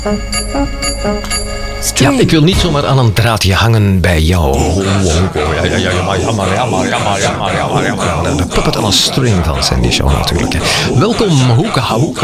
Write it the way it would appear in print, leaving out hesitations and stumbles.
Ja, ik wil niet zomaar aan een draadje hangen bij jou. De puppet on a string van Sandy Shaw natuurlijk. Welkom, Hoeka.